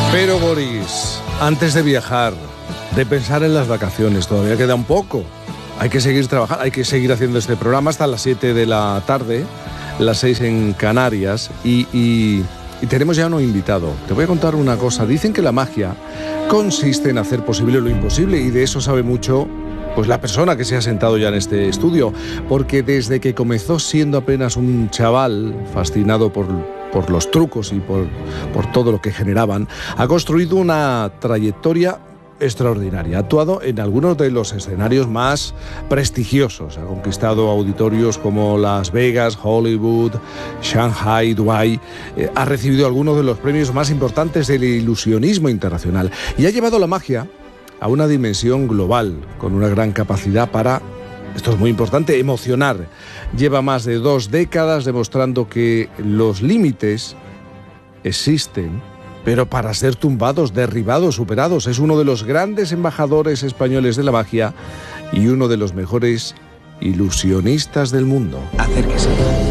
Pero Boris, antes de viajar, de pensar en las vacaciones, todavía queda un poco. Hay que seguir trabajando, hay que seguir haciendo este programa hasta las 7 de la tarde, las 6 en Canarias, y tenemos ya un invitado. Te voy a contar una cosa. Dicen que la magia consiste en hacer posible lo imposible, y de eso sabe mucho pues la persona que se ha sentado ya en este estudio, porque desde que comenzó siendo apenas un chaval fascinado por los trucos y por todo lo que generaban, ha construido una trayectoria extraordinaria. Ha actuado en algunos de los escenarios más prestigiosos. Ha conquistado auditorios como Las Vegas, Hollywood, Shanghai, Dubái. Ha recibido algunos de los premios más importantes del ilusionismo internacional. Y ha llevado la magia a una dimensión global, con una gran capacidad para, esto es muy importante, emocionar. Lleva más de 2 décadas demostrando que los límites existen, pero para ser tumbados, derribados, superados. Es uno de los grandes embajadores españoles de la magia y uno de los mejores ilusionistas del mundo. Acérquese.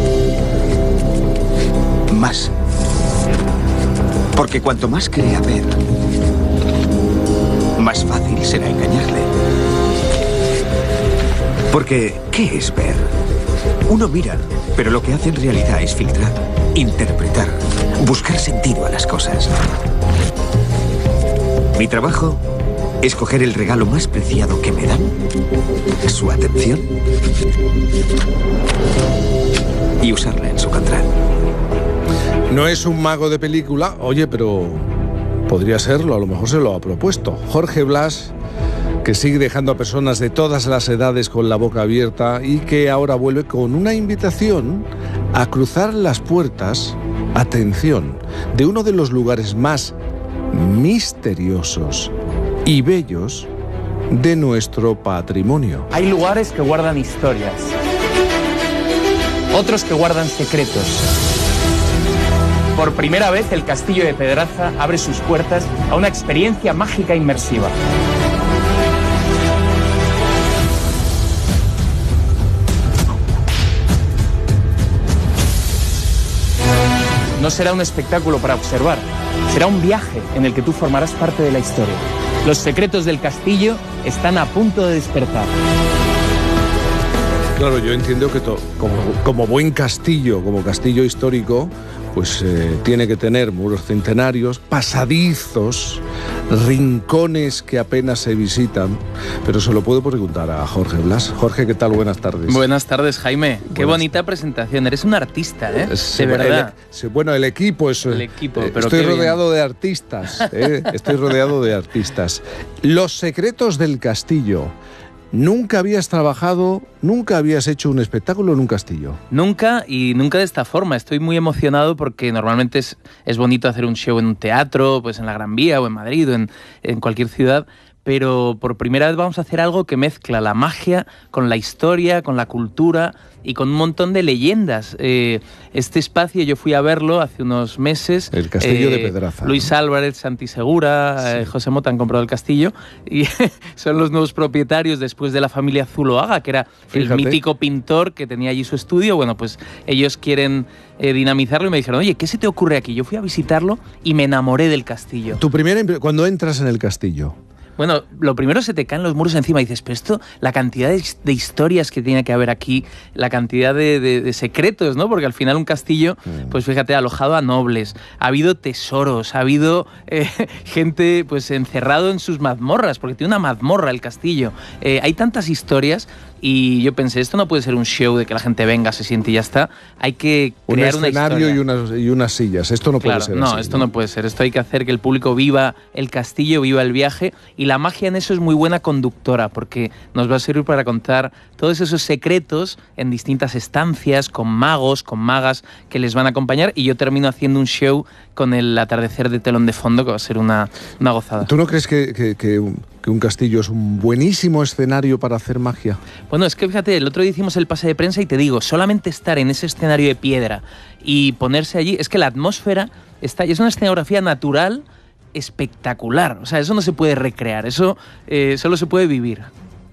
Más. Porque cuanto más crea ver, más fácil será engañarle. Porque, ¿qué es ver? Uno mira, pero lo que hace en realidad es filtrar, interpretar, buscar sentido a las cosas. Mi trabajo es coger el regalo más preciado que me dan, su atención, y usarla en su contra. No es un mago de película, oye, pero podría serlo, a lo mejor se lo ha propuesto. Jorge Blas, que sigue dejando a personas de todas las edades con la boca abierta y que ahora vuelve con una invitación a cruzar las puertas, atención, de uno de los lugares más misteriosos y bellos de nuestro patrimonio. Hay lugares que guardan historias, otros que guardan secretos. Por primera vez, el Castillo de Pedraza abre sus puertas a una experiencia mágica inmersiva. No será un espectáculo para observar, será un viaje en el que tú formarás parte de la historia. Los secretos del castillo están a punto de despertar. Claro, yo entiendo que como buen castillo, como castillo histórico, pues tiene que tener muros centenarios, pasadizos, rincones que apenas se visitan, pero se lo puedo preguntar a Jorge Blas. Jorge, ¿qué tal? Buenas tardes. Buenas tardes, Jaime. Qué bonita presentación. Eres un artista, ¿eh? De verdad. El equipo es... El equipo, pero estoy rodeado de artistas, ¿eh? Estoy rodeado de artistas. Los secretos del castillo. ¿Nunca habías trabajado, nunca habías hecho un espectáculo en un castillo? Nunca, y nunca de esta forma. Estoy muy emocionado porque normalmente es bonito hacer un show en un teatro, pues en la Gran Vía o en Madrid o en cualquier ciudad, pero por primera vez vamos a hacer algo que mezcla la magia con la historia, con la cultura y con un montón de leyendas. Este espacio yo fui a verlo hace unos meses. El Castillo de Pedraza. Luis Álvarez, Santi Segura, sí. José Mota han comprado el castillo y son los nuevos propietarios después de la familia Zuloaga, que era el mítico pintor que tenía allí su estudio. Bueno, pues ellos quieren dinamizarlo y me dijeron, oye, ¿qué se te ocurre aquí? Yo fui a visitarlo y me enamoré del castillo. Tu primera cuando entras en el castillo. Bueno, lo primero se te caen los muros encima y dices, pero esto, la cantidad de historias que tiene que haber aquí, la cantidad de secretos, ¿no? Porque al final un castillo, pues fíjate, ha alojado a nobles, ha habido tesoros, ha habido gente pues encerrado en sus mazmorras, porque tiene una mazmorra el castillo. Hay tantas historias y yo pensé, esto no puede ser un show de que la gente venga, se siente y ya está. Hay que crear una historia. Un escenario y unas sillas. Esto no puede ser así. No, esto no puede ser. Esto hay que hacer que el público viva el castillo, viva el viaje, y la magia en eso es muy buena conductora porque nos va a servir para contar todos esos secretos en distintas estancias, con magos, con magas que les van a acompañar, y yo termino haciendo un show con el atardecer de telón de fondo que va a ser una gozada. ¿Tú no crees que un castillo es un buenísimo escenario para hacer magia? Bueno, es que fíjate, el otro día hicimos el pase de prensa y te digo, solamente estar en ese escenario de piedra y ponerse allí, es que la atmósfera es una escenografía natural espectacular. O sea, eso no se puede recrear, eso solo se puede vivir.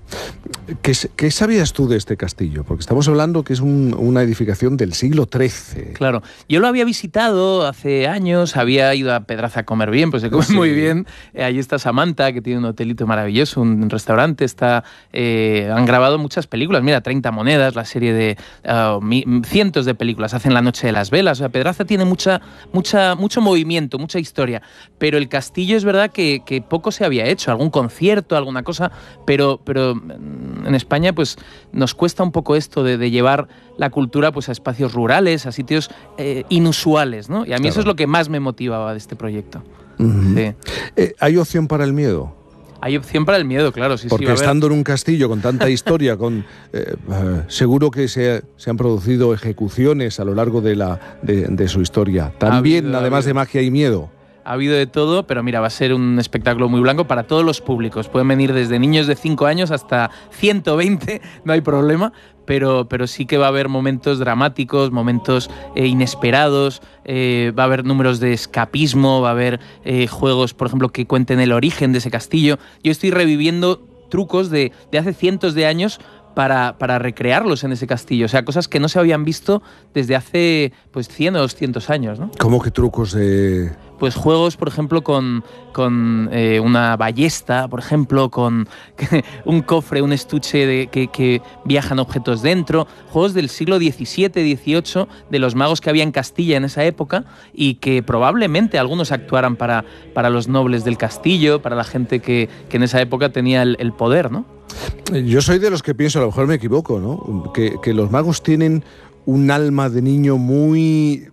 ¿Qué sabías tú de este castillo? Porque estamos hablando que es una edificación del siglo XIII. Claro, yo lo había visitado hace años, había ido a Pedraza a comer bien, pues se come muy bien. Allí está Samantha, que tiene un hotelito maravilloso, un restaurante. Han grabado muchas películas, mira, 30 monedas, la serie de cientos de películas, hacen La noche de las velas. O sea, Pedraza tiene mucho movimiento, mucha historia, pero el castillo es verdad que poco se había hecho, algún concierto, alguna cosa, pero en España pues nos cuesta un poco esto de llevar la cultura pues a espacios rurales, a sitios inusuales, ¿no? Y a mí eso es lo que más me motivaba de este proyecto. Sí. ¿Hay opción para el miedo? Hay opción para el miedo, claro. Sí, porque estando en un castillo con tanta historia, seguro que se han producido ejecuciones a lo largo de su historia. También, además de magia y miedo. Ha habido de todo, pero mira, va a ser un espectáculo muy blanco para todos los públicos. Pueden venir desde niños de 5 años hasta 120, no hay problema, pero sí que va a haber momentos dramáticos, momentos inesperados, va a haber números de escapismo, va a haber juegos, por ejemplo, que cuenten el origen de ese castillo. Yo estoy reviviendo trucos de hace cientos de años para recrearlos en ese castillo. O sea, cosas que no se habían visto desde hace pues 100 o 200 años, ¿no? ¿Cómo que trucos de...? Pues juegos, por ejemplo, con una ballesta, por ejemplo, con un cofre, un estuche que viajan objetos dentro. Juegos del siglo XVII, XVIII, de los magos que había en Castilla en esa época y que probablemente algunos actuaran para los nobles del castillo, para la gente que en esa época tenía el poder, ¿no? Yo soy de los que pienso, a lo mejor me equivoco, ¿no? Que los magos tienen un alma de niño muy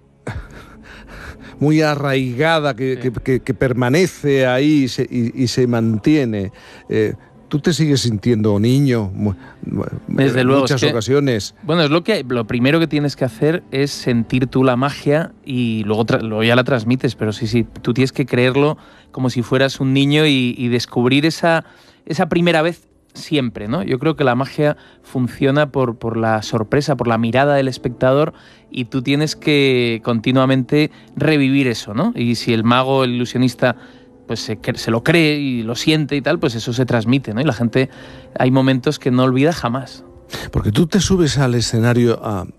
arraigada, que permanece ahí y se mantiene. ¿Tú te sigues sintiendo niño? Desde luego, muchas ocasiones. Bueno, lo primero que tienes que hacer es sentir tú la magia y luego ya la transmites, pero sí, tú tienes que creerlo como si fueras un niño y descubrir esa primera vez siempre, ¿no? Yo creo que la magia funciona por la sorpresa, por la mirada del espectador y tú tienes que continuamente revivir eso, ¿no? Y si el mago, el ilusionista, pues se lo cree y lo siente y tal, pues eso se transmite, ¿no? Y la gente, hay momentos que no olvida jamás. Porque tú te subes al escenario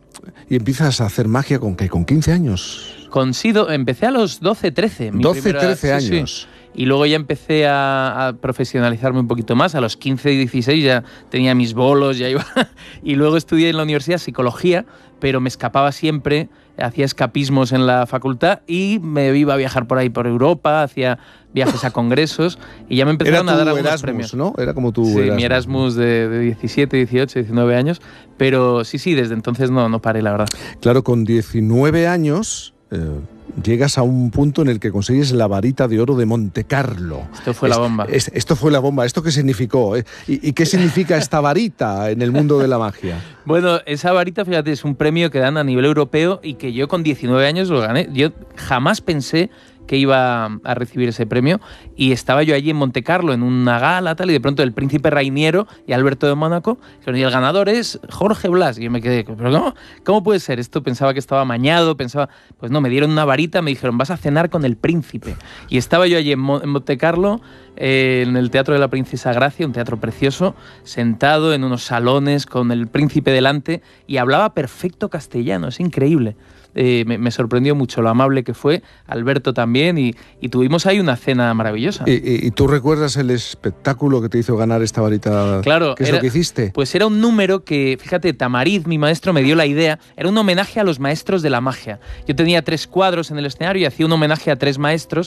y empiezas a hacer magia ¿con qué? ¿Con 15 años? Empecé a los 12, 13. 13 años. Sí. Y luego ya empecé a profesionalizarme un poquito más. A los 15 y 16 ya tenía mis bolos, ya iba. Y luego estudié en la universidad psicología, pero me escapaba siempre, hacía escapismos en la facultad y me iba a viajar por ahí por Europa, hacía viajes a congresos y ya me empezaron a dar algunos Erasmus, premios. ¿no? Era como tu Erasmus. Mi Erasmus de 17, 18, 19 años, pero sí, desde entonces no paré, la verdad. Claro, con 19 años... llegas a un punto en el que consigues la varita de oro de Montecarlo. Esto fue la bomba. Esto fue la bomba. ¿Esto qué significó? ¿Y qué significa esta varita en el mundo de la magia? Bueno, esa varita, fíjate, es un premio que dan a nivel europeo y que yo con 19 años lo gané. Yo jamás pensé que iba a recibir ese premio y estaba yo allí en Montecarlo en una gala tal y de pronto el príncipe Rainiero y Alberto de Mónaco y el ganador es Jorge Blas y yo me quedé, ¿pero cómo puede ser? Esto pensaba que estaba amañado, pues no, me dieron una varita, me dijeron vas a cenar con el príncipe y estaba yo allí en Montecarlo en el Teatro de la Princesa Gracia, un teatro precioso, sentado en unos salones con el príncipe delante y hablaba perfecto castellano, es increíble. Me sorprendió mucho lo amable que fue, Alberto también, y tuvimos ahí una cena maravillosa. ¿Y tú recuerdas el espectáculo que te hizo ganar esta varita? Claro. ¿Qué es lo que hiciste? Pues era un número que, fíjate, Tamariz, mi maestro, me dio la idea, era un homenaje a los maestros de la magia. Yo tenía 3 cuadros en el escenario y hacía un homenaje a 3 maestros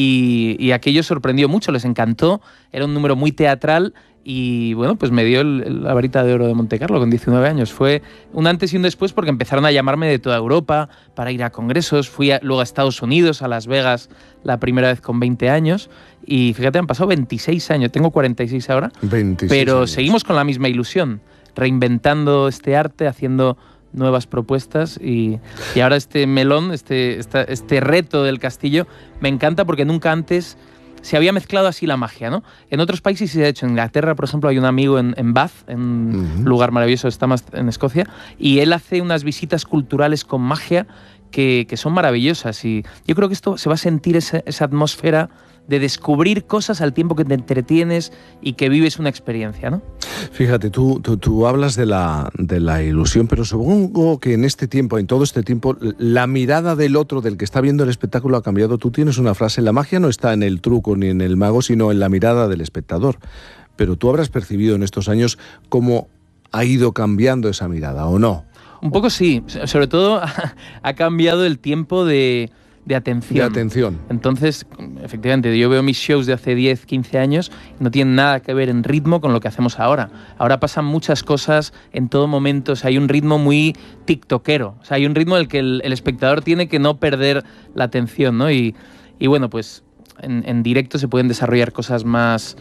y aquello sorprendió mucho, les encantó, era un número muy teatral. Y bueno, pues me dio la varita de oro de Montecarlo con 19 años. Fue un antes y un después porque empezaron a llamarme de toda Europa para ir a congresos. Fui luego a Estados Unidos, a Las Vegas, la primera vez con 20 años. Y fíjate, han pasado 26 años. Tengo 46 ahora. 26 pero años. Seguimos con la misma ilusión, reinventando este arte, haciendo nuevas propuestas y ahora este melón, este reto del castillo me encanta porque nunca antes se había mezclado así la magia, ¿no? En otros países se ha hecho. En Inglaterra, por ejemplo, hay un amigo en Bath, en un lugar maravilloso, está más en Escocia, y él hace unas visitas culturales con magia que son maravillosas. Y yo creo que esto se va a sentir esa atmósfera descubrir cosas al tiempo que te entretienes y que vives una experiencia, ¿no? Fíjate, tú hablas de la ilusión, pero supongo que en este tiempo, en todo este tiempo, la mirada del otro, del que está viendo el espectáculo, ha cambiado. Tú tienes una frase: la magia no está en el truco ni en el mago, sino en la mirada del espectador. Pero tú habrás percibido en estos años cómo ha ido cambiando esa mirada, ¿o no? Un poco sí, sobre todo ha cambiado el tiempo de atención. De atención. Entonces, efectivamente, yo veo mis shows de hace 10, 15 años y no tienen nada que ver en ritmo con lo que hacemos ahora. Ahora pasan muchas cosas en todo momento, o sea, hay un ritmo muy tiktokero, o sea, hay un ritmo en el que el espectador tiene que no perder la atención, ¿no? Y bueno, pues en directo se pueden desarrollar cosas más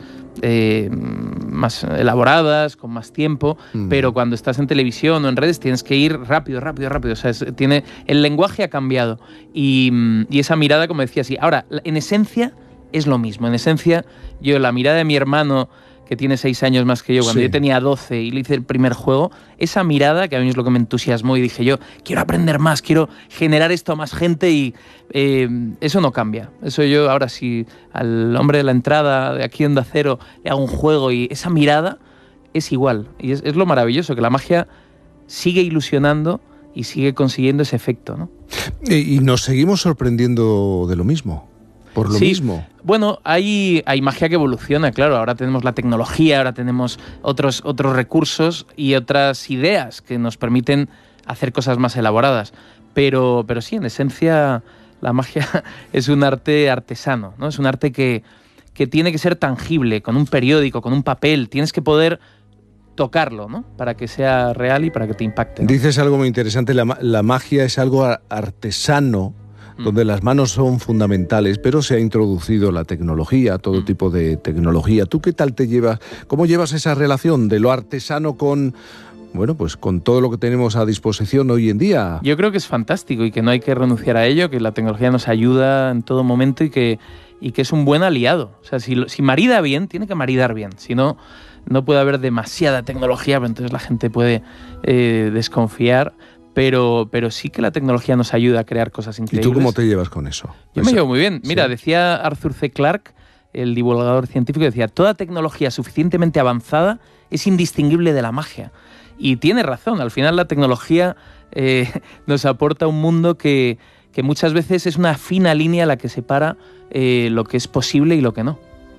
elaboradas, con más tiempo, pero cuando estás en televisión o en redes tienes que ir rápido. O sea, el lenguaje ha cambiado y esa mirada, como decía, sí. Ahora, en esencia es lo mismo. En esencia, la mirada de mi hermano, que tiene 6 años más que yo, cuando yo tenía 12 y le hice el primer juego, esa mirada, que a mí es lo que me entusiasmó y dije yo, quiero aprender más, quiero generar esto a más gente y eso no cambia. Eso yo ahora si al hombre de la entrada de aquí en Onda Cero le hago un juego y esa mirada es igual. Y es lo maravilloso, que la magia sigue ilusionando y sigue consiguiendo ese efecto, ¿no? Y nos seguimos sorprendiendo de lo mismo. Por lo mismo. Bueno, hay magia que evoluciona, claro. Ahora tenemos la tecnología, ahora tenemos otros recursos y otras ideas que nos permiten hacer cosas más elaboradas. Pero sí, en esencia, la magia es un arte artesano, ¿no? Es un arte que tiene que ser tangible, con un periódico, con un papel. Tienes que poder tocarlo, ¿no? Para que sea real y para que te impacte, ¿no? Dices algo muy interesante, la magia es algo artesano, donde las manos son fundamentales, pero se ha introducido la tecnología, todo tipo de tecnología. ¿Tú qué tal te llevas? ¿Cómo llevas esa relación de lo artesano con, bueno, pues con todo lo que tenemos a disposición hoy en día? Yo creo que es fantástico y que no hay que renunciar a ello, que la tecnología nos ayuda en todo momento y que es un buen aliado. O sea, si marida bien, tiene que maridar bien. Si no, no puede haber demasiada tecnología, pero entonces la gente puede desconfiar. Pero sí que la tecnología nos ayuda a crear cosas increíbles. ¿Y tú cómo te llevas con eso? Yo me llevo muy bien. Mira, decía Arthur C. Clarke, el divulgador científico, decía, toda tecnología suficientemente avanzada es indistinguible de la magia. Y tiene razón, al final la tecnología nos aporta un mundo que muchas veces es una fina línea la que separa lo que es posible y lo que no.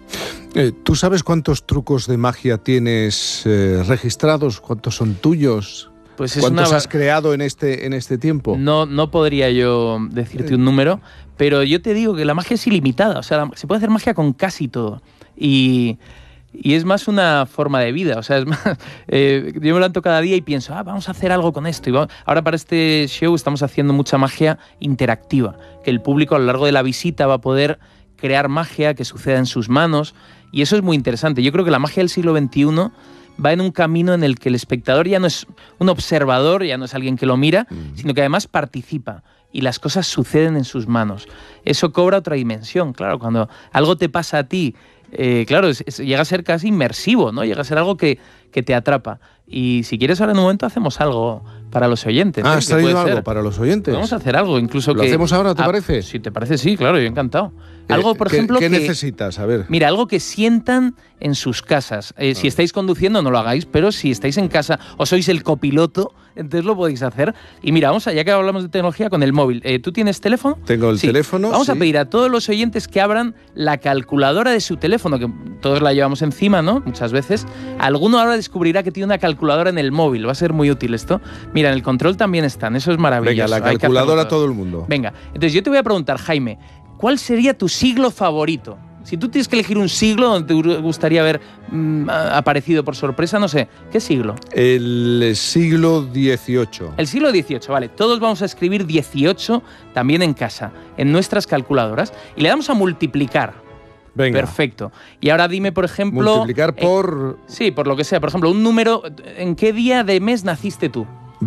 ¿Tú sabes cuántos trucos de magia tienes registrados? ¿Cuántos son tuyos? Pues ¿Cuántos has creado en este tiempo? No podría yo decirte un número, pero yo te digo que la magia es ilimitada. O sea, se puede hacer magia con casi todo. Y es más una forma de vida. O sea, es más, yo me levanto cada día y pienso, vamos a hacer algo con esto. Y ahora para este show estamos haciendo mucha magia interactiva, que el público a lo largo de la visita va a poder crear magia que suceda en sus manos. Y eso es muy interesante. Yo creo que la magia del siglo XXI va en un camino en el que el espectador ya no es un observador, ya no es alguien que lo mira, sino que además participa y las cosas suceden en sus manos. Eso cobra otra dimensión, claro, cuando algo te pasa a ti, claro, llega a ser casi inmersivo, ¿no? Llega a ser algo que te atrapa. Y si quieres ahora en un momento hacemos algo para los oyentes. ¿Has traído algo para los oyentes? Vamos a hacer algo, incluso ¿Lo hacemos ahora, te parece? Si te parece, sí, claro, yo encantado. Algo, por ejemplo, ¿qué necesitas? A ver. Mira, algo que sientan en sus casas. Si estáis conduciendo, no lo hagáis, pero si estáis en casa o sois el copiloto, entonces lo podéis hacer. Y mira, vamos allá que hablamos de tecnología, con el móvil. ¿Tú tienes teléfono? Tengo el teléfono. Vamos a pedir a todos los oyentes que abran la calculadora de su teléfono, que todos la llevamos encima, ¿no? Muchas veces. Alguno ahora descubrirá que tiene una calculadora en el móvil. Va a ser muy útil esto. Mira, en el control también están. Eso es maravilloso. Venga, la calculadora a todo el mundo. Venga, entonces yo te voy a preguntar, Jaime, ¿cuál sería tu siglo favorito? Si tú tienes que elegir un siglo donde te gustaría haber aparecido por sorpresa, no sé, ¿qué siglo? El siglo XVIII. El siglo XVIII, vale. Todos vamos a escribir 18 también en casa, en nuestras calculadoras, y le damos a multiplicar. Venga. Perfecto. Y ahora dime, por ejemplo... Multiplicar por... sí, por lo que sea. Por ejemplo, un número... ¿En qué día de mes naciste tú?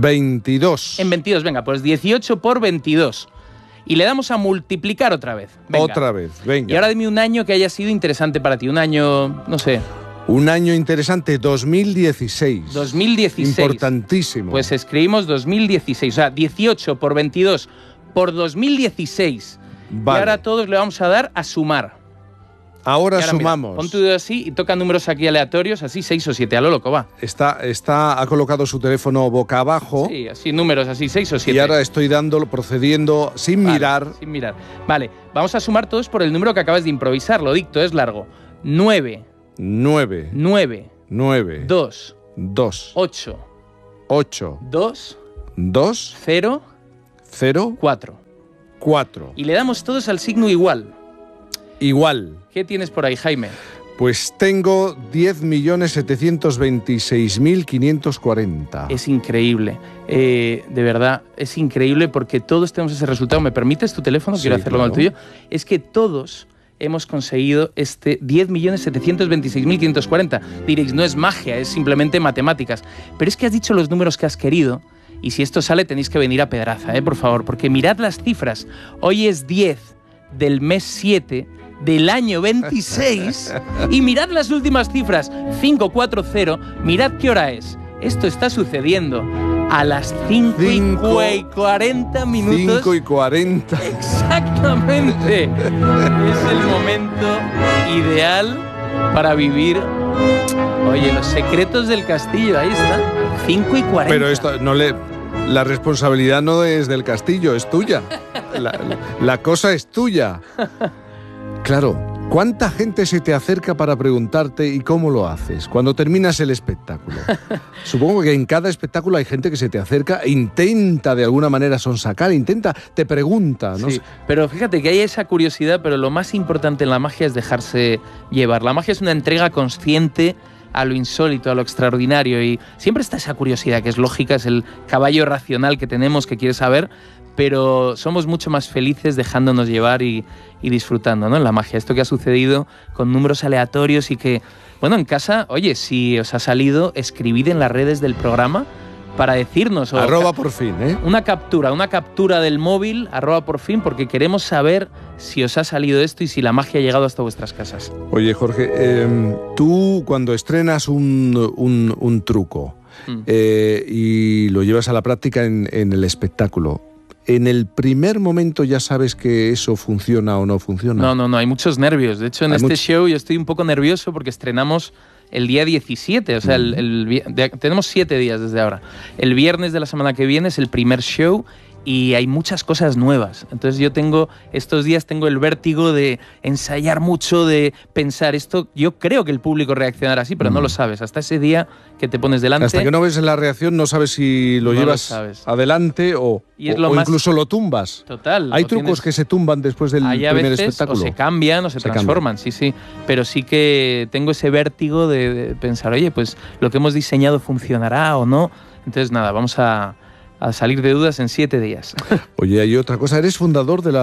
22. En 22, venga, pues 18 por 22. Y le damos a multiplicar otra vez. Venga. Otra vez, venga. Y ahora dime un año que haya sido interesante para ti. Un año, no sé. Un año interesante, 2016. 2016. Importantísimo. Pues escribimos 2016. O sea, 18 por 22 por 2016. Vale. Y ahora todos le vamos a dar a sumar. Ahora mira, sumamos. Pon tu dedo así y toca números aquí aleatorios, así 6 o 7, a lo loco, va. Ha colocado su teléfono boca abajo. Sí, así números, así 6 o 7. Y ahora estoy procediendo sin mirar. Sin mirar. Vale, vamos a sumar todos por el número que acabas de improvisar, lo dicto, es largo. 9. 9. 9. 9. 2. 2. 8. 8. 2. 2. 0. 0. 4. 4. Y le damos todos al signo igual. Igual. ¿Qué tienes por ahí, Jaime? Pues tengo 10.726.540. Es increíble. De verdad, es increíble porque todos tenemos ese resultado. ¿Me permites tu teléfono? Quiero hacerlo con el tuyo. Es que todos hemos conseguido este 10.726.540. Diréis, no es magia, es simplemente matemáticas. Pero es que has dicho los números que has querido. Y si esto sale, tenéis que venir a Pedraza, por favor. Porque mirad las cifras. Hoy es 10 del mes 7 del año 26 y mirad las últimas cifras, 540, mirad qué hora es. Esto está sucediendo a las 5:40 minutos. 5:40. Exactamente. Es el momento ideal para vivir. Oye, los secretos del castillo, ahí está. 5:40. Pero esto la responsabilidad no es del castillo, es tuya. La cosa es tuya. Claro, ¿cuánta gente se te acerca para preguntarte y cómo lo haces cuando terminas el espectáculo? Supongo que en cada espectáculo hay gente que se te acerca e intenta de alguna manera sonsacar, te pregunta, ¿no? Sí, pero fíjate que hay esa curiosidad, pero lo más importante en la magia es dejarse llevar. La magia es una entrega consciente a lo insólito, a lo extraordinario, y siempre está esa curiosidad que es lógica, es el caballo racional que tenemos que quiere saber, pero somos mucho más felices dejándonos llevar y disfrutando, ¿no? En la magia. Esto que ha sucedido con números aleatorios y que, bueno, en casa, oye, si os ha salido, escribid en las redes del programa para decirnos. @porfin, Una captura del móvil, @porfin, porque queremos saber si os ha salido esto y si la magia ha llegado hasta vuestras casas. Oye, Jorge, tú cuando estrenas un truco y lo llevas a la práctica en el espectáculo, ¿en el primer momento ya sabes que eso funciona o no funciona? No, hay muchos nervios. De hecho, en este show yo estoy un poco nervioso porque estrenamos el día 17, o sea, tenemos 7 días desde ahora. El viernes de la semana que viene es el primer show y hay muchas cosas nuevas. Entonces estos días tengo el vértigo de ensayar mucho, de pensar esto. Yo creo que el público reaccionará así, pero no lo sabes. Hasta ese día que te pones delante. Hasta que no ves la reacción no sabes si lo llevas adelante o incluso lo tumbas. Total. Hay trucos que se tumban después del primer espectáculo. O se cambian o se transforman, sí. Pero sí que tengo ese vértigo de pensar, oye, pues lo que hemos diseñado funcionará o no. Entonces nada, vamos a salir de dudas en 7 días. Oye, hay otra cosa. Eres fundador de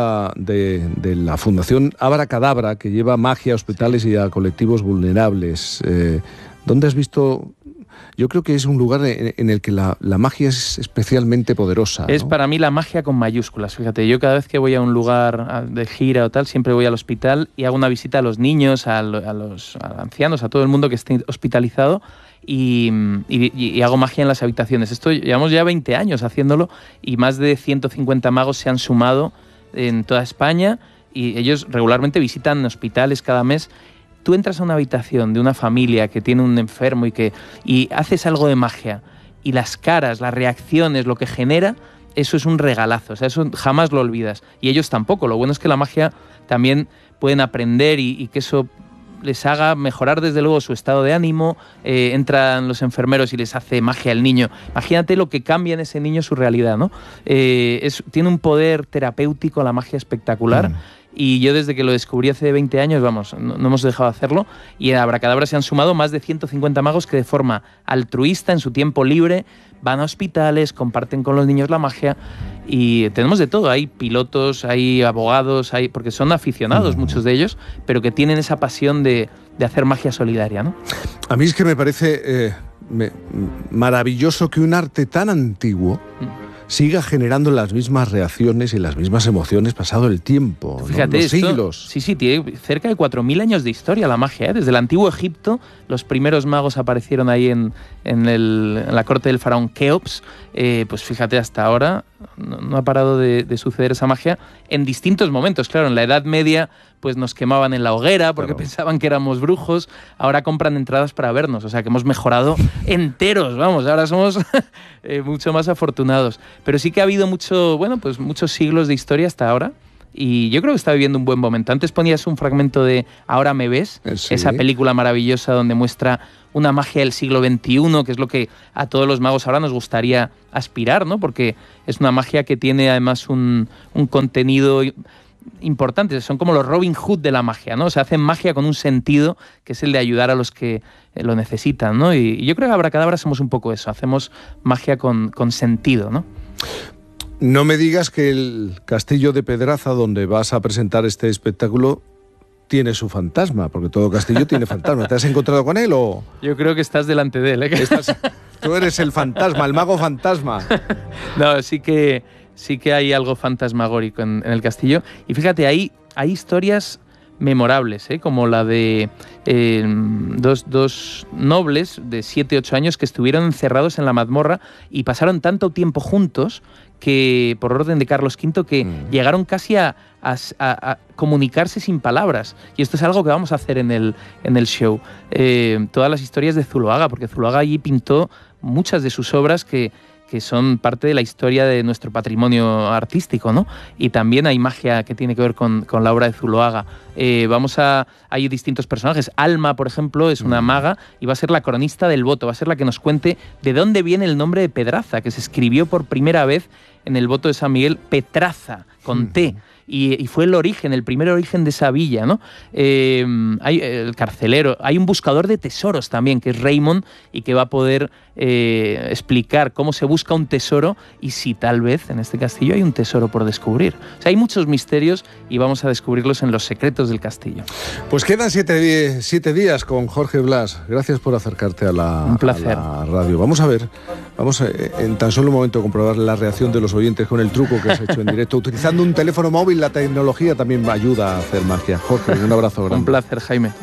la Fundación Abracadabra, que lleva magia a hospitales y a colectivos vulnerables. ¿Dónde has visto? Yo creo que es un lugar en el que la magia es especialmente poderosa, ¿no? Es para mí la magia con mayúsculas. Fíjate, yo cada vez que voy a un lugar de gira o tal, siempre voy al hospital y hago una visita a los niños, a los ancianos, a todo el mundo que esté hospitalizado. Y hago magia en las habitaciones. Esto llevamos ya 20 años haciéndolo y más de 150 magos se han sumado en toda España y ellos regularmente visitan hospitales cada mes. Tú entras a una habitación de una familia que tiene un enfermo y haces algo de magia y las caras, las reacciones, lo que genera, eso es un regalazo. O sea, eso jamás lo olvidas. Y ellos tampoco. Lo bueno es que la magia también pueden aprender y que eso les haga mejorar desde luego su estado de ánimo. Entran los enfermeros y les hace magia al niño. Imagínate lo que cambia en ese niño su realidad, ¿no? Tiene un poder terapéutico la magia espectacular. Y yo desde que lo descubrí hace 20 años, vamos, no hemos dejado de hacerlo. Y en Abracadabra se han sumado más de 150 magos que de forma altruista, en su tiempo libre, van a hospitales, comparten con los niños la magia. Y tenemos de todo, hay pilotos, hay abogados, porque son aficionados muchos de ellos, pero que tienen esa pasión de hacer magia solidaria, ¿no? A mí es que me parece maravilloso que un arte tan antiguo siga generando las mismas reacciones y las mismas emociones pasado el tiempo, ¿no? Fíjate, los siglos. Sí, tiene cerca de 4.000 años de historia la magia, ¿eh? Desde el antiguo Egipto, los primeros magos aparecieron ahí en la corte del faraón Keops, pues fíjate hasta ahora, no ha parado de suceder esa magia en distintos momentos. Claro, en la Edad Media pues nos quemaban en la hoguera porque pensaban que éramos brujos, ahora compran entradas para vernos, o sea que hemos mejorado enteros, vamos, ahora somos mucho más afortunados. Pero sí que ha habido muchos siglos de historia hasta ahora, y yo creo que está viviendo un buen momento. Antes ponías un fragmento de Ahora me ves, sí, esa película maravillosa donde muestra una magia del siglo XXI, que es lo que a todos los magos ahora nos gustaría aspirar, ¿no? Porque es una magia que tiene además un contenido importante. Son como los Robin Hood de la magia, ¿no? O sea, hacen magia con un sentido que es el de ayudar a los que lo necesitan, ¿no? Y yo creo que Abracadabra somos un poco eso, hacemos magia con sentido, ¿no? No me digas que el castillo de Pedraza, donde vas a presentar este espectáculo, tiene su fantasma, porque todo castillo tiene fantasma. ¿Te has encontrado con él o...? Yo creo que estás delante de él, ¿eh? Tú eres el fantasma, el mago fantasma. No, sí que hay algo fantasmagórico en el castillo. Y fíjate, hay historias memorables, como la de dos nobles de 7-8 años que estuvieron encerrados en la mazmorra y pasaron tanto tiempo juntos que, por orden de Carlos V, que llegaron casi a comunicarse sin palabras. Y esto es algo que vamos a hacer en el show. Todas las historias de Zuloaga, porque Zuloaga allí pintó muchas de sus obras que son parte de la historia de nuestro patrimonio artístico, ¿no? Y también hay magia que tiene que ver con la obra de Zuloaga. Hay distintos personajes. Alma, por ejemplo, es una maga y va a ser la cronista del voto, va a ser la que nos cuente de dónde viene el nombre de Pedraza, que se escribió por primera vez en el voto de San Miguel, Petraza, con T. Y fue el primer origen de esa villa, ¿no? Hay el carcelero, hay un buscador de tesoros también, que es Raymond, y que va a poder explicar cómo se busca un tesoro y si tal vez en este castillo hay un tesoro por descubrir. O sea, hay muchos misterios y vamos a descubrirlos en los secretos del castillo. Pues quedan 7 días con Jorge Blas. Gracias por acercarte a la radio. Vamos a ver, en tan solo un momento comprobar la reacción de los oyentes con el truco que has hecho en directo. Utilizando un teléfono móvil, la tecnología también ayuda a hacer magia. Jorge, un abrazo grande. Un placer, Jaime.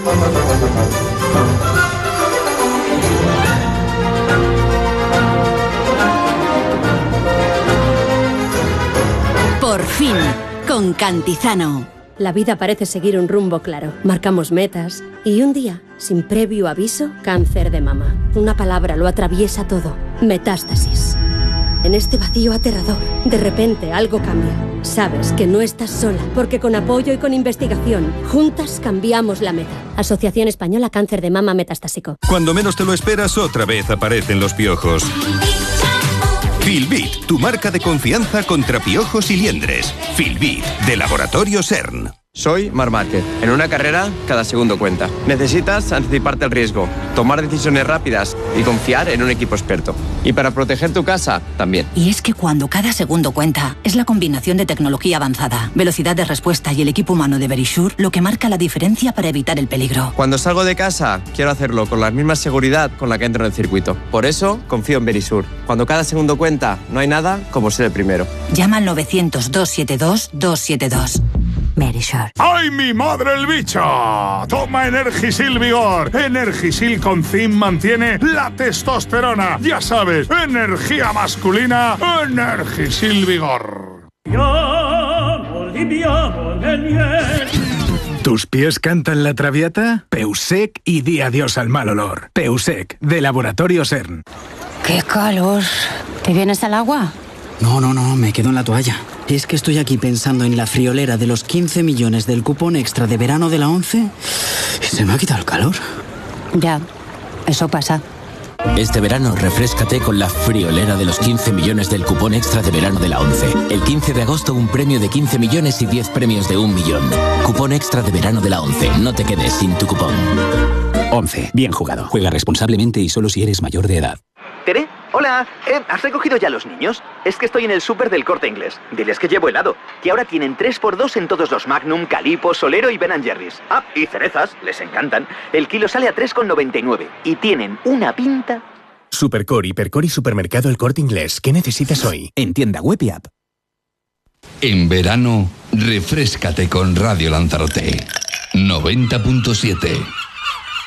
Por fin, con Cantizano. La vida parece seguir un rumbo claro. Marcamos metas y un día, sin previo aviso, cáncer de mama. Una palabra lo atraviesa todo. Metástasis. En este vacío aterrador, de repente algo cambia. Sabes que no estás sola, porque con apoyo y con investigación, juntas cambiamos la meta. Asociación Española Cáncer de Mama Metastásico. Cuando menos te lo esperas, otra vez aparecen los piojos. Filbit, tu marca de confianza contra piojos y liendres. Filbit, de Laboratorio CERN. Soy Marc Márquez. En una carrera, cada segundo cuenta. Necesitas anticiparte al riesgo, tomar decisiones rápidas y confiar en un equipo experto. Y para proteger tu casa, también. Y es que cuando cada segundo cuenta, es la combinación de tecnología avanzada, velocidad de respuesta y el equipo humano de Verisure lo que marca la diferencia para evitar el peligro. Cuando salgo de casa, quiero hacerlo con la misma seguridad con la que entro en el circuito. Por eso, confío en Verisure. Cuando cada segundo cuenta, no hay nada como ser el primero. Llama al 900-272-272. Verisure. ¡Ay, mi madre el bicho! Toma Energisil Vigor. Energisil con zinc mantiene la testosterona. Ya sabes, energía masculina, Energisil Vigor. ¿Tus pies cantan la traviata? Peusec y di adiós al mal olor. Peusec, de Laboratorio CERN. ¡Qué calor! ¿Te vienes al agua? No, me quedo en la toalla. Es que estoy aquí pensando en la friolera de los 15 millones del cupón extra de verano de la ONCE y se me ha quitado el calor. Ya, eso pasa. Este verano refréscate con la friolera de los 15 millones del cupón extra de verano de la ONCE. El 15 de agosto un premio de 15 millones y 10 premios de 1 millón. Cupón extra de verano de la ONCE. No te quedes sin tu cupón. ONCE. Bien jugado. Juega responsablemente y solo si eres mayor de edad. ¿Tere? Hola, ¿has recogido ya los niños? Es que estoy en el súper del Corte Inglés. Diles que llevo helado. Que ahora tienen 3x2 en todos los Magnum, Calippo, Solero y Ben & Jerry's. Ah, y cerezas, les encantan. El kilo sale a 3,99. Y tienen una pinta... Supercore, Hipercore y Supermercado El Corte Inglés. ¿Qué necesitas hoy? En tienda web y app. En verano, refréscate con Radio Lanzarote. 90.7.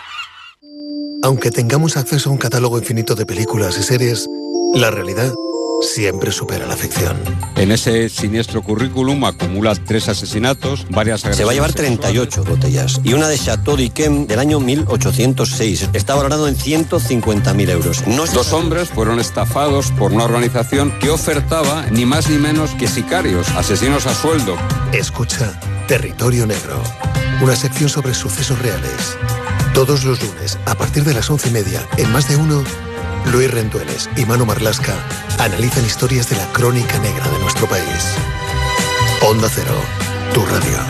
Aunque tengamos acceso a un catálogo infinito de películas y series, la realidad siempre supera la ficción. En ese siniestro currículum acumula 3 asesinatos, varias agresiones. Se va a llevar 38 botellas y una de Chateau d'Yquem del año 1806. Está valorado en 150.000 euros. Dos hombres fueron estafados por una organización que ofertaba ni más ni menos que sicarios, asesinos a sueldo. Escucha Territorio Negro, una sección sobre sucesos reales. Todos los lunes, a partir de las 11:30, en Más de Uno, Luis Rendueles y Manu Marlasca analizan historias de la crónica negra de nuestro país. Onda Cero, tu radio.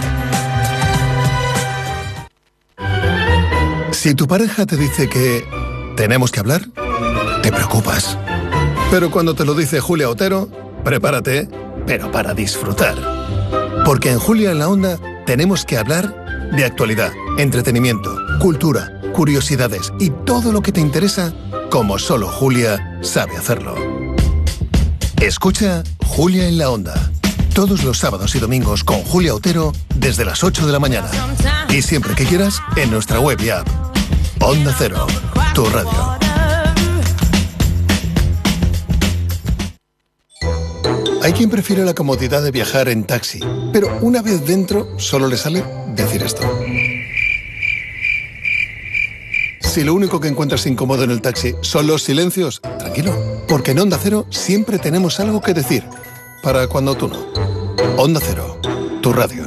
Si tu pareja te dice que tenemos que hablar, te preocupas. Pero cuando te lo dice Julia Otero, prepárate, pero para disfrutar. Porque en Julia en la Onda tenemos que hablar de actualidad, entretenimiento, cultura, curiosidades y todo lo que te interesa, como solo Julia sabe hacerlo. Escucha Julia en la Onda, todos los sábados y domingos con Julia Otero desde las 8 de la mañana. Y siempre que quieras, en nuestra web y app. Onda Cero, tu radio. Hay quien prefiere la comodidad de viajar en taxi, pero una vez dentro solo le sale decir esto. Si lo único que encuentras incómodo en el taxi son los silencios, tranquilo, porque en Onda Cero siempre tenemos algo que decir, para cuando tú no. Onda Cero, tu radio.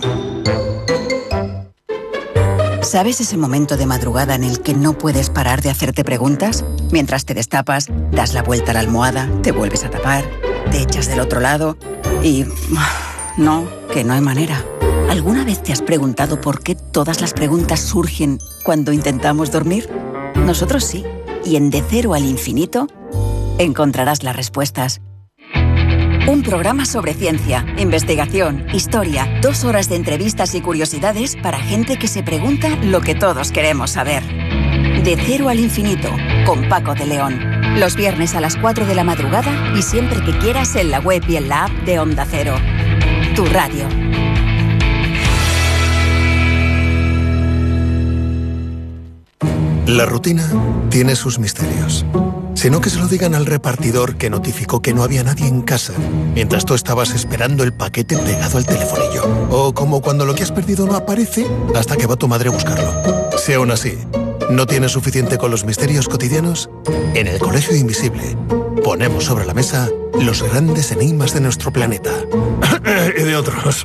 ¿Sabes ese momento de madrugada en el que no puedes parar de hacerte preguntas? Mientras te destapas, das la vuelta a la almohada, te vuelves a tapar, te echas del otro lado y... no, que no hay manera. ¿Alguna vez te has preguntado por qué todas las preguntas surgen cuando intentamos dormir? Nosotros sí. Y en De Cero al Infinito encontrarás las respuestas. Un programa sobre ciencia, investigación, historia, 2 horas de entrevistas y curiosidades para gente que se pregunta lo que todos queremos saber. De Cero al Infinito, con Paco de León. Los viernes a las 4 de la madrugada y siempre que quieras en la web y en la app de Onda Cero. Tu radio. La rutina tiene sus misterios. Sino que se lo digan al repartidor que notificó que no había nadie en casa mientras tú estabas esperando el paquete pegado al telefonillo. O como cuando lo que has perdido no aparece hasta que va tu madre a buscarlo. Si aún así no tienes suficiente con los misterios cotidianos, en el Colegio Invisible ponemos sobre la mesa los grandes enigmas de nuestro planeta. Y de otros.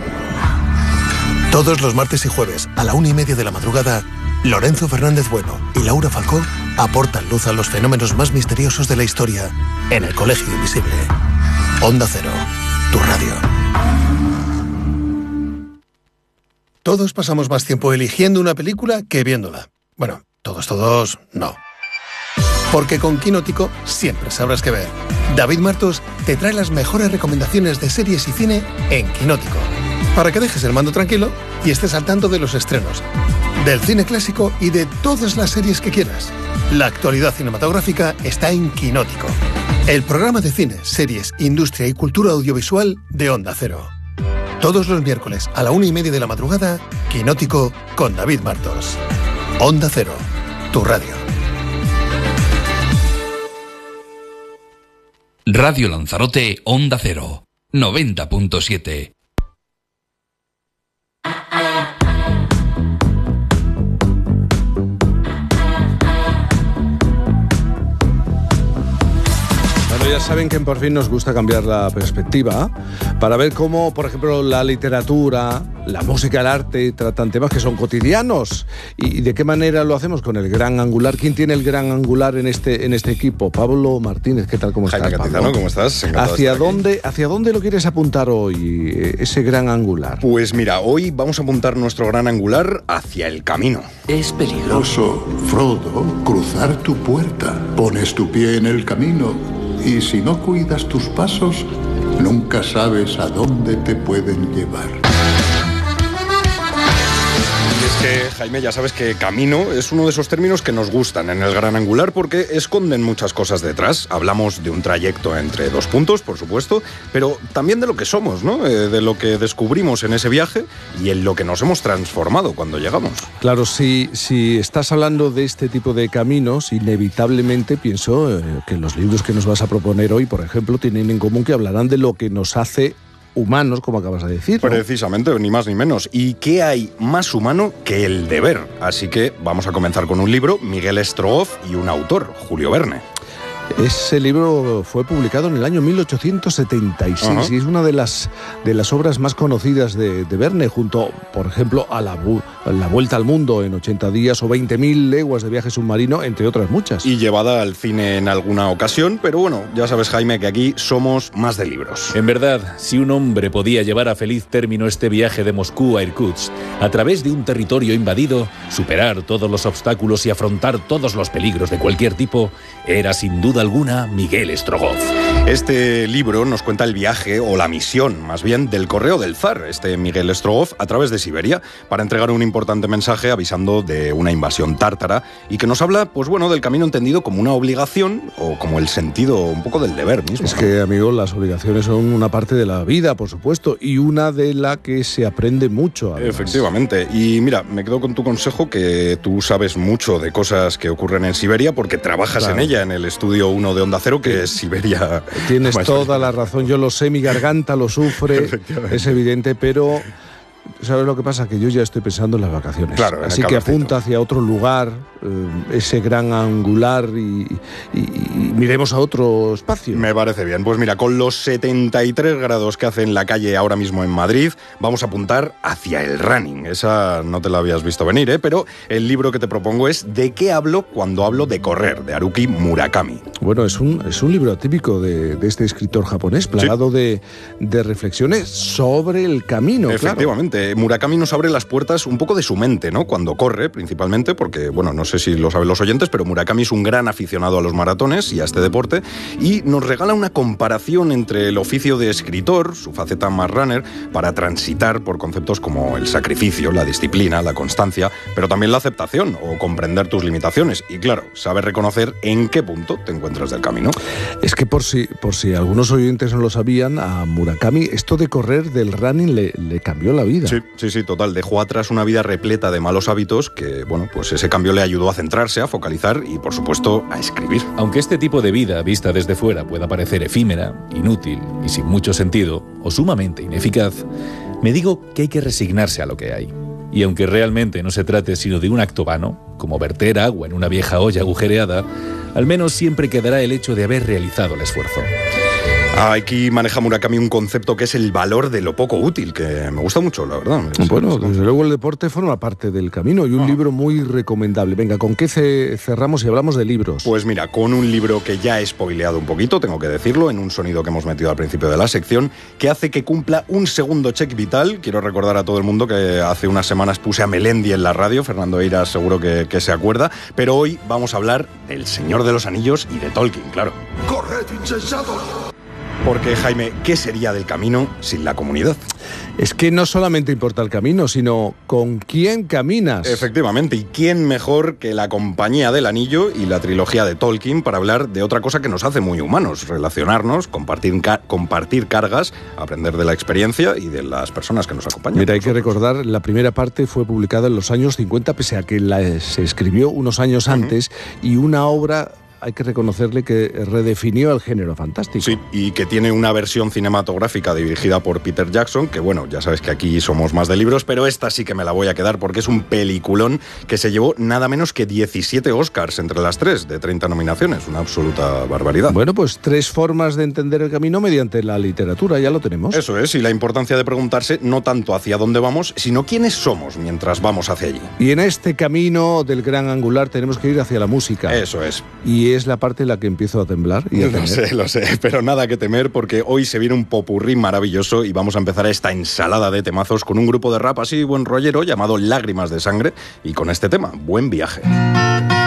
Todos los martes y jueves a la 1:30 de la madrugada, Lorenzo Fernández Bueno y Laura Falcó aportan luz a los fenómenos más misteriosos de la historia en el Colegio Invisible. Onda Cero, tu radio. Todos pasamos más tiempo eligiendo una película que viéndola. Bueno, todos, no. Porque con Quinótico siempre sabrás qué ver. David Martos te trae las mejores recomendaciones de series y cine en Quinótico, para que dejes el mando tranquilo y estés al tanto de los estrenos, del cine clásico y de todas las series que quieras. La actualidad cinematográfica está en Quinótico, el programa de cine, series, industria y cultura audiovisual de Onda Cero. Todos los miércoles a la 1:30 de la madrugada, Quinótico con David Martos. Onda Cero, tu radio. Radio Lanzarote, Onda Cero, 90.7. Ya saben que Por Fin nos gusta cambiar la perspectiva para ver cómo, por ejemplo, la literatura, la música, el arte tratan temas que son cotidianos y de qué manera lo hacemos con el gran angular. ¿Quién tiene el gran angular en este equipo? Pablo Martínez, ¿qué tal? ¿Cómo estás, Jaime Cantizano, ¿cómo estás? ¿Hacia dónde lo quieres apuntar hoy, ese gran angular? Pues mira, hoy vamos a apuntar nuestro gran angular hacia el camino. Es peligroso, Frodo, cruzar tu puerta. Pones tu pie en el camino y si no cuidas tus pasos, nunca sabes a dónde te pueden llevar. que, Jaime, ya sabes que camino es uno de esos términos que nos gustan en el Gran Angular porque esconden muchas cosas detrás. Hablamos de un trayecto entre dos puntos, por supuesto, pero también de lo que somos, ¿no? De lo que descubrimos en ese viaje y en lo que nos hemos transformado cuando llegamos. Claro, si estás hablando de este tipo de caminos, inevitablemente pienso que los libros que nos vas a proponer hoy, por ejemplo, tienen en común que hablarán de lo que nos hace humanos, como acabas de decir, ¿no? Precisamente, ni más ni menos. ¿Y qué hay más humano que el deber? Así que vamos a comenzar con un libro, Miguel Strogoff, y un autor, Julio Verne. Ese libro fue publicado en el año 1876 y es una de las obras más conocidas de Verne, junto, por ejemplo, a la Vuelta al Mundo en 80 días o 20.000 leguas de viaje submarino, entre otras muchas. Y llevada al cine en alguna ocasión, pero bueno, ya sabes, Jaime, que aquí somos más de libros. En verdad, si un hombre podía llevar a feliz término este viaje de Moscú a Irkutsk, a través de un territorio invadido, superar todos los obstáculos y afrontar todos los peligros de cualquier tipo, era sin duda alguna Miguel Strogoff. Este libro nos cuenta el viaje, o la misión, más bien, del correo del zar, Miguel Strogoff, a través de Siberia, para entregar un importante mensaje avisando de una invasión tártara y que nos habla, pues bueno, del camino entendido como una obligación o como el sentido un poco del deber mismo. Es que, amigo, las obligaciones son una parte de la vida, por supuesto, y una de la que se aprende mucho. Además. Efectivamente. Y mira, me quedo con tu consejo, que tú sabes mucho de cosas que ocurren en Siberia porque trabajas en ella, en el estudio 1 de Onda Cero, que es Siberia. Tienes toda la razón, yo lo sé, mi garganta lo sufre, es evidente, pero ¿sabes lo que pasa? Que yo ya estoy pensando en las vacaciones. Claro, así que apunta hacia otro lugar, ese Gran Angular, y miremos a otro espacio. Me parece bien. Pues mira, con los 73 grados que hace en la calle ahora mismo en Madrid, vamos a apuntar hacia el running. Esa no te la habías visto venir, ¿eh? Pero el libro que te propongo es ¿De qué hablo cuando hablo de correr?, de Haruki Murakami. Bueno, es un libro típico de este escritor japonés, plagado de reflexiones sobre el camino. Efectivamente. Claro. Murakami nos abre las puertas un poco de su mente, ¿no? Cuando corre, principalmente, porque, bueno, no sé si lo saben los oyentes, pero Murakami es un gran aficionado a los maratones y a este deporte, y nos regala una comparación entre el oficio de escritor, su faceta más runner, para transitar por conceptos como el sacrificio, la disciplina, la constancia, pero también la aceptación o comprender tus limitaciones. Y claro, saber reconocer en qué punto te encuentras del camino. Es que por si algunos oyentes no lo sabían, a Murakami esto de correr, del running, le cambió la vida. Sí, total. Dejó atrás una vida repleta de malos hábitos que, bueno, pues ese cambio le ayudó a centrarse, a focalizar y, por supuesto, a escribir. Aunque este tipo de vida, vista desde fuera, pueda parecer efímera, inútil y sin mucho sentido, o sumamente ineficaz, me digo que hay que resignarse a lo que hay. Y aunque realmente no se trate sino de un acto vano, como verter agua en una vieja olla agujereada, al menos siempre quedará el hecho de haber realizado el esfuerzo. Aquí maneja Murakami un concepto que es el valor de lo poco útil, que me gusta mucho, la verdad. Bueno, desde luego el deporte forma parte del camino y un libro muy recomendable. Venga, ¿con qué cerramos y hablamos de libros? Pues mira, con un libro que ya he spoileado un poquito, tengo que decirlo, en un sonido que hemos metido al principio de la sección, que hace que cumpla un segundo check vital. Quiero recordar a todo el mundo que hace unas semanas puse a Melendi en la radio, Fernando Eiras seguro que se acuerda, pero hoy vamos a hablar del Señor de los Anillos y de Tolkien, claro. ¡Corred, insensatos! Porque, Jaime, ¿qué sería del camino sin la comunidad? Es que no solamente importa el camino, sino con quién caminas. Efectivamente, y quién mejor que la Compañía del Anillo y la trilogía de Tolkien para hablar de otra cosa que nos hace muy humanos, relacionarnos, compartir cargas, aprender de la experiencia y de las personas que nos acompañan. Mira, hay que recordar, la primera parte fue publicada en los años 50, pese a que se escribió unos años antes, y una obra, hay que reconocerle, que redefinió el género fantástico. Sí, y que tiene una versión cinematográfica dirigida por Peter Jackson, que bueno, ya sabes que aquí somos más de libros, pero esta sí que me la voy a quedar porque es un peliculón que se llevó nada menos que 17 Oscars entre las 3, de 30 nominaciones, una absoluta barbaridad. Bueno, pues 3 formas de entender el camino mediante la literatura, ya lo tenemos. Eso es, y la importancia de preguntarse no tanto hacia dónde vamos, sino quiénes somos mientras vamos hacia allí. Y en este camino del Gran Angular tenemos que ir hacia la música. Eso es. Y es la parte en la que empiezo a temblar y a temer. Lo sé, pero nada que temer porque hoy se viene un popurrí maravilloso y vamos a empezar esta ensalada de temazos con un grupo de rap así buen rollero llamado Lágrimas de Sangre y con este tema, Buen Viaje.